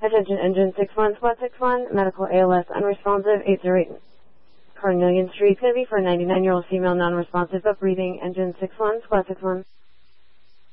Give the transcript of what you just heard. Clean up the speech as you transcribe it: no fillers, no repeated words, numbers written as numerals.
Attention engine 61, squad 61, medical ALS unresponsive, 808 Carnelian Street. It's going to be for a 99-year-old female non-responsive but breathing, engine 61, squad 61.